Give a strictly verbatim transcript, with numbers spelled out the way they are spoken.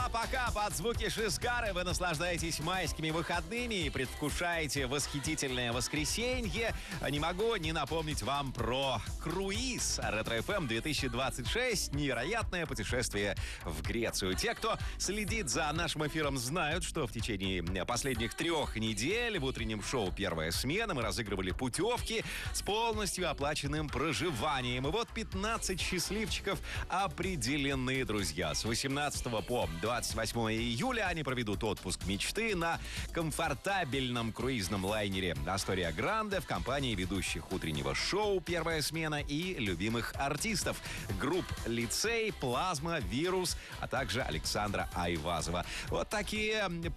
пока под звуки Шизгары вы наслаждаетесь майскими выходными и предвкушаете восхитительное воскресенье. Не могу не напомнить вам про круиз Ретро-эф эм две тысячи двадцать шесть. Невероятное путешествие в Грецию. Те, кто следит за нашим эфиром, знают, что в течение последних трех недель в утреннем шоу «Первая смена» мы разыгрывали путевки с полностью оплаченным проживанием. И вот пятнадцать счастливчиков определены, друзья. С восемнадцатого по двадцать восьмое июля они проведут отпуск мечты на комфортабельном круизном лайнере «Астория Гранде» в компании ведущих утреннего шоу «Первая смена» и любимых артистов групп «Лицей», «Плазма», «Вирус», а также Александра Айвазова. Вот такие